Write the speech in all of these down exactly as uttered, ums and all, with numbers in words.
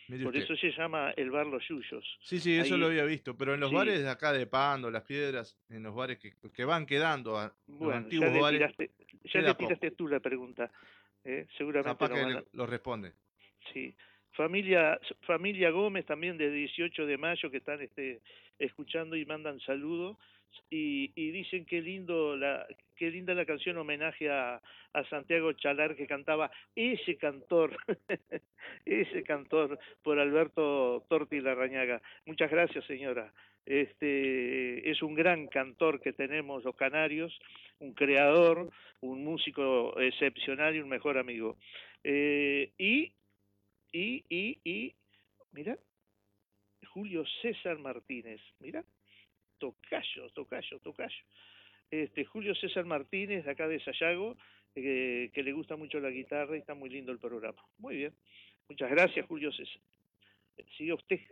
Mire Por usted. eso se llama el bar Los Yuyos. Sí, sí, eso lo Ahí, había visto, pero en los sí, bares de acá de Pando, Las Piedras, en los bares que, que van quedando, a- los bueno, ya antiguos le bares, tiraste, ya le queda poco. tiraste tú la pregunta. ¿Eh? Seguramente Capaz no que van le- a... lo responde. Sí. Familia, familia Gómez también de dieciocho de mayo que están este, escuchando y mandan saludos y, y dicen qué lindo la qué linda la canción homenaje a, a Santiago Chalar que cantaba ese cantor, ese cantor por Alberto Torti Larrañaga. Muchas gracias, señora. Este es un gran cantor que tenemos los canarios, un creador, un músico excepcional y un mejor amigo. Eh, y y, y, y, mira, Julio César Martínez, mira, tocayo, tocayo, tocayo. Este, Julio César Martínez, de acá de Sayago, eh, que le gusta mucho la guitarra y está muy lindo el programa. Muy bien. Muchas gracias, Julio César. Sigue usted.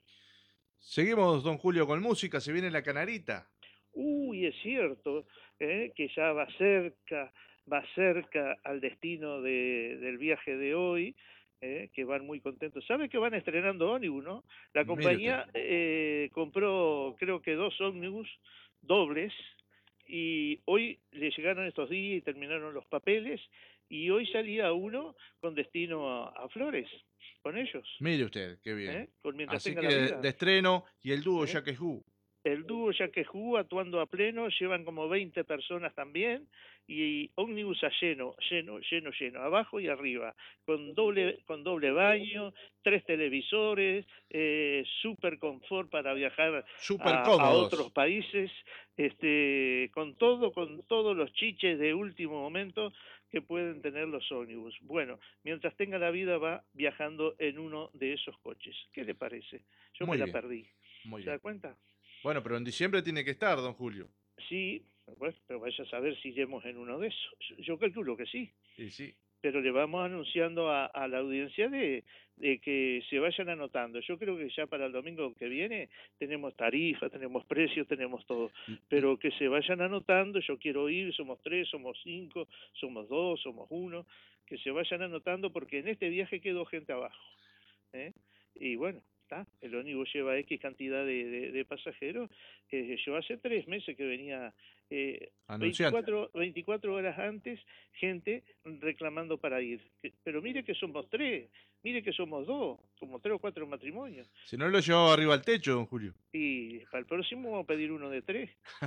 Seguimos, don Julio, con música, se viene la canarita. Uy, es cierto, eh, que ya va cerca, va cerca al destino de, del viaje de hoy, eh, que van muy contentos. ¿Sabe que van estrenando ómnibus, no? La Mire usted. compañía eh, compró, creo que dos ómnibus dobles, y hoy le llegaron estos días y terminaron los papeles, y hoy salía uno con destino a, a Flores, con ellos, Mire usted, qué bien. ¿eh? Con Mientras Así tenga que la de, vida. de estreno y el dúo ¿Eh? Jack Who. El dúo Yaquejú actuando a pleno, llevan como veinte personas también, y ómnibus a lleno, lleno, lleno, lleno, abajo y arriba, con doble, con doble baño, tres televisores, eh, super confort para viajar Súper a, a otros cómodos. países, este, con todo, con todos los chiches de último momento que pueden tener los ómnibus. Bueno, mientras tenga la vida va viajando en uno de esos coches. ¿Qué le parece? Yo me Muy la bien, perdí. muy ¿Se da bien. cuenta? Bueno, pero en diciembre tiene que estar, don Julio. Sí, bueno, pero vaya a saber si iremos en uno de esos. Yo calculo que sí, Y sí. pero le vamos anunciando a, a la audiencia de, de que se vayan anotando. Yo creo que ya para el domingo que viene tenemos tarifa, tenemos precios, tenemos todo, L- l- pero que se vayan anotando. Yo quiero ir, somos tres, somos cinco, somos dos, somos uno, que se vayan anotando porque en este viaje quedó gente abajo. ¿Eh? Y bueno, está, el ómnibus lleva X cantidad de, de, de pasajeros. Eh, yo hace tres meses que venía, eh, Anunciante. veinticuatro, veinticuatro horas antes, gente reclamando para ir. Que- Pero mire que somos tres, mire que somos dos, como tres o cuatro matrimonios. Si no lo llevaba arriba al techo, don Julio. Y para el próximo vamos a pedir uno de tres.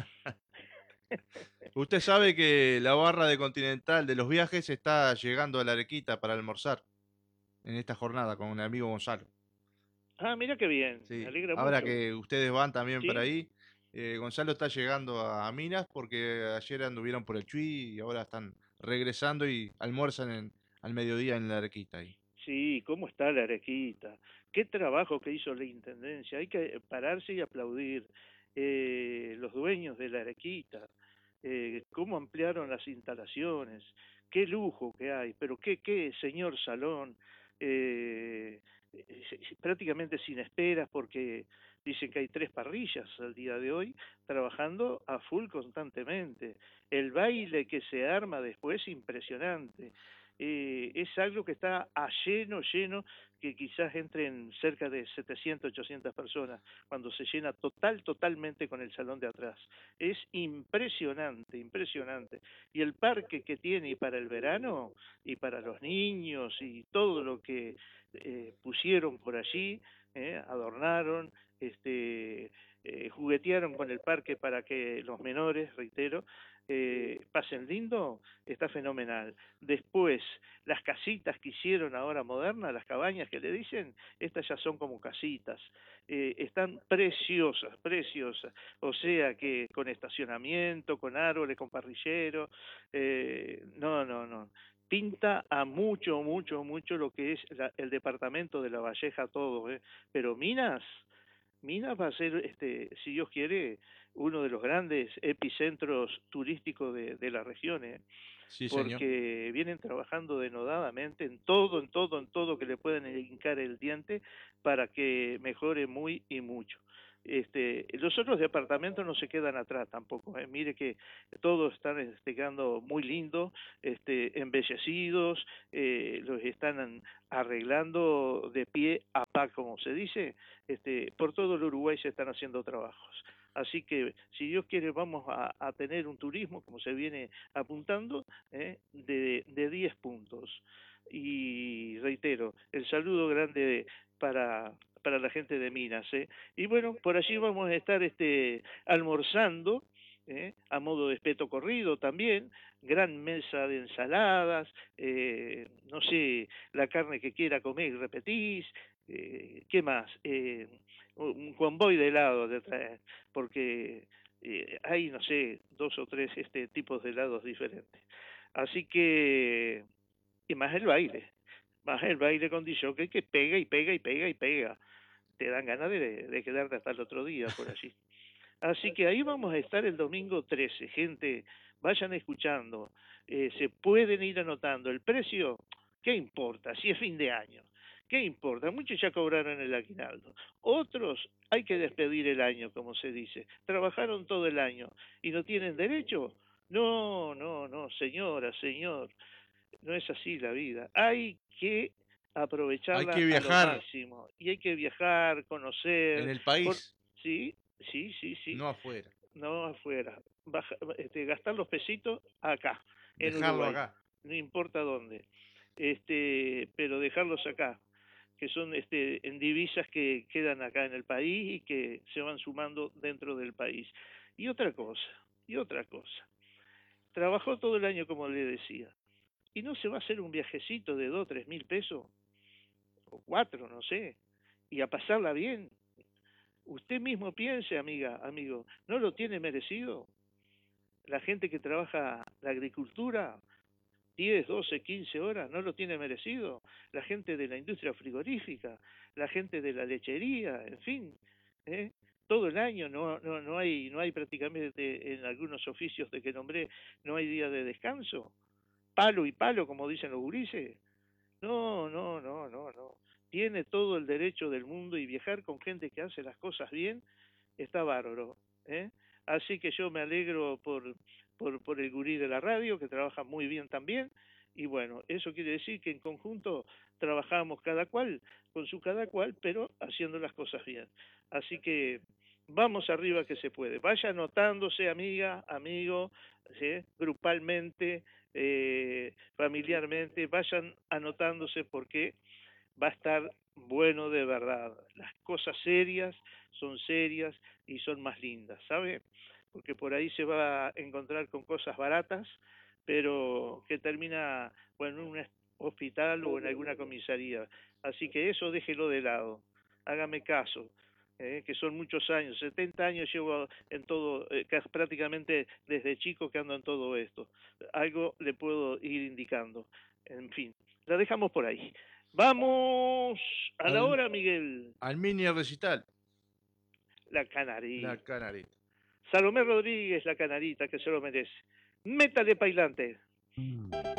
Usted sabe que la barra de Continental de los viajes está llegando a la Arequita para almorzar en esta jornada con un amigo Gonzalo. Ah, mira qué bien, me Sí, alegra ahora mucho. que ustedes van también para ¿Sí? ahí, eh, Gonzalo está llegando a, a Minas porque ayer anduvieron por el Chuy y ahora están regresando y almuerzan en- al mediodía en la Arequita ahí. Sí, ¿cómo está la Arequita? Qué trabajo que hizo la Intendencia. Hay que pararse y aplaudir. Eh, los dueños de la Arequita, eh, cómo ampliaron las instalaciones, qué lujo que hay, pero qué, qué señor salón, eh, eh, prácticamente sin esperas porque dicen que hay tres parrillas al día de hoy trabajando a full constantemente. El baile que se arma después impresionante. Eh, es algo que está a lleno, lleno, que quizás entren cerca de setecientas, ochocientas personas, cuando se llena total, totalmente con el salón de atrás. Es impresionante, impresionante. Y el parque que tiene y para el verano, y para los niños, y todo lo que eh, pusieron por allí, eh, adornaron, este, eh, juguetearon con el parque para que los menores, reitero, eh, pasen lindo, está fenomenal. Después, las casitas que hicieron ahora modernas, las cabañas que le dicen, estas ya son como casitas. Eh, están preciosas, preciosas. O sea que con estacionamiento, con árboles, con parrillero. Eh, no, no, no. Pinta a mucho, mucho, mucho lo que es la, el departamento de La Valleja todo. ¿Eh? Pero Minas, Minas va a ser, este, si Dios quiere, uno de los grandes epicentros turísticos de, de la región. ¿Eh? Sí, señor. Porque vienen trabajando denodadamente en todo, en todo, en todo que le pueden hincar el diente para que mejore muy y mucho. Este, los otros departamentos no se quedan atrás tampoco, ¿eh? Mire que todos están este, quedando muy lindos, este, embellecidos, eh, los están arreglando de pie a pa, como se dice, este, por todo el Uruguay se están haciendo trabajos. Así que, si Dios quiere, vamos a, a tener un turismo, como se viene apuntando, ¿eh? de, de diez puntos. Y reitero, el saludo grande para, para la gente de Minas, ¿eh? Y bueno, por allí vamos a estar este, almorzando, ¿eh? A modo de espeto corrido también, gran mesa de ensaladas, eh, no sé, la carne que quiera comer, repetís, eh, ¿qué más? Eh, un convoy de helados de traer, porque eh, hay, no sé, dos o tres este, tipos de helados diferentes. Así que, y más el baile, más el baile con disjockey que pega y pega y pega y pega. Te dan ganas de, de quedarte hasta el otro día por allí. Así que ahí vamos a estar el domingo trece, gente, vayan escuchando, eh, se pueden ir anotando. El precio, ¿qué importa? Si es fin de año, ¿qué importa? Muchos ya cobraron el aguinaldo, otros hay que despedir el año, como se dice. Trabajaron todo el año y no tienen derecho. No, no, no, señora, señor, no es así la vida. Hay que Hay aprovecharla que a lo viajar máximo y hay que viajar, en conocer, el por... país, sí, sí, sí, sí, no afuera. no afuera. Baja- este, gastar los pesitos acá, en Dejarlo Uruguay, acá. no importa dónde. Este, pero dejarlos acá, que son este, en divisas que quedan acá en el país y que se van sumando dentro del país. Y otra cosa, y otra cosa. Trabajó todo el año, como le decía, y no se va a hacer un viajecito de dos, tres mil pesos, o cuatro, no sé, y a pasarla bien. Usted mismo piense, amiga, amigo, ¿no lo tiene merecido? La gente que trabaja la agricultura, diez, doce, quince horas, ¿no lo tiene merecido? La gente de la industria frigorífica, la gente de la lechería, en fin, ¿eh? Todo el año no, no, no hay, no hay prácticamente en algunos oficios de que nombré, no hay día de descanso. Palo y palo, como dicen los gurises. No, no, no, no, no. Tiene todo el derecho del mundo y viajar con gente que hace las cosas bien está bárbaro, ¿eh? Así que yo me alegro por, por, por el gurí de la radio, que trabaja muy bien también, y bueno, eso quiere decir que en conjunto trabajamos cada cual, con su cada cual, pero haciendo las cosas bien. Así que vamos arriba que se puede. Vaya anotándose, amiga, amigo, ¿sí? Grupalmente, eh, familiarmente, vayan anotándose porque va a estar bueno de verdad. Las cosas serias son serias y son más lindas, ¿sabe? Porque por ahí se va a encontrar con cosas baratas, pero que termina, bueno, en un hospital o en alguna comisaría. Así que eso déjelo de lado. Hágame caso. Eh, que son muchos años, setenta años llevo en todo, eh, prácticamente desde chico que ando en todo esto. Algo le puedo ir indicando. En fin, la dejamos por ahí. Vamos a la Al, hora, Miguel. al mini recital, La la canarita. canarita. Salomé Rodríguez, la canarita, que se lo merece. Métale pailante.